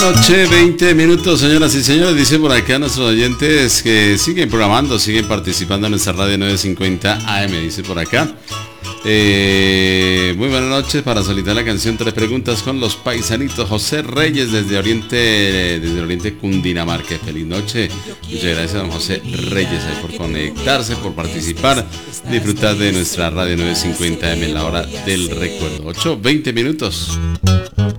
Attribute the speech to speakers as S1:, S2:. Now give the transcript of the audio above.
S1: Noche, 20 minutos, señoras y señores. Dice por acá nuestros oyentes que siguen programando, siguen participando en nuestra radio 950 AM. Dice por acá. Muy buenas noches. Para solicitar la canción Tres Preguntas con los paisanitos. José Reyes desde Oriente Cundinamarca. Feliz noche. Muchas gracias a don José Reyes ahí por conectarse, por participar, disfrutar de nuestra radio 950 AM en la hora del recuerdo. 8, 20 minutos.